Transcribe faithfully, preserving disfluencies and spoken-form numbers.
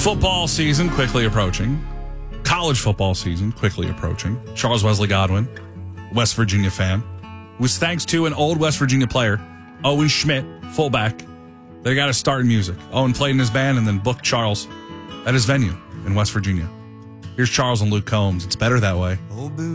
Football season quickly approaching. College football season quickly approaching. Charles Wesley Godwin, West Virginia fan, was thanks to an old West Virginia player, Owen Schmidt, fullback. They got to start in music. Owen played in his band and then booked Charles at his venue in West Virginia. Here's Charles and Luke Combs. It's better that way.